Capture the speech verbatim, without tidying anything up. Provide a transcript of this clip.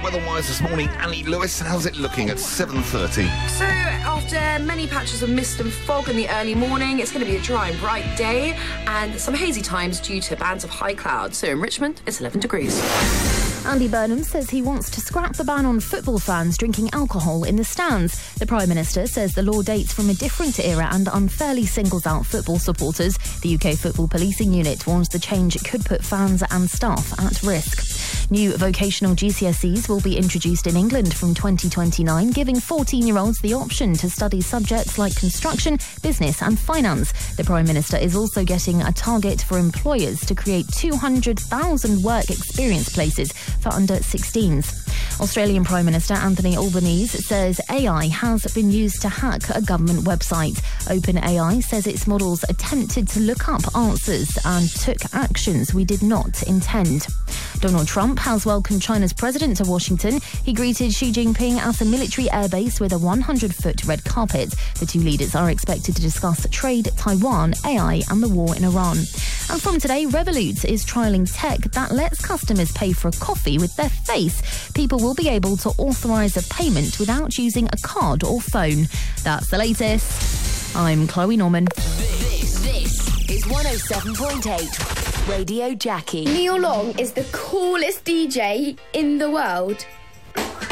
weather-wise this morning. Annie Lewis, how's it looking at seven thirty? So, after many patches of mist and fog in the early morning, it's going to be a dry and bright day and some hazy times due to bands of high clouds. So in Richmond, it's eleven degrees. Andy Burnham says he wants to scrap the ban on football fans drinking alcohol in the stands. The Prime Minister says the law dates from a different era and unfairly singles out football supporters. The U K Football Policing Unit warns the change could put fans and staff at risk. New vocational G C S Es will be introduced in England from twenty twenty-nine, giving fourteen-year-olds the option to study subjects like construction, business and finance. The Prime Minister is also getting a target for employers to create two hundred thousand work experience places for under sixteens. Australian Prime Minister Anthony Albanese says A I has been used to hack a government website. OpenAI says its models attempted to look up answers and took actions we did not intend. Donald Trump has welcomed China's president to Washington. He greeted Xi Jinping at a military airbase with a one hundred foot red carpet. The two leaders are expected to discuss trade, Taiwan, A I and the war in Iran. And from today, Revolut is trialling tech that lets customers pay for a coffee with their face. People will be able to authorise a payment without using a card or phone. That's the latest. I'm Chloe Norman. This, this is one oh seven point eight Radio Jackie. Neil Long is the coolest D J in the world.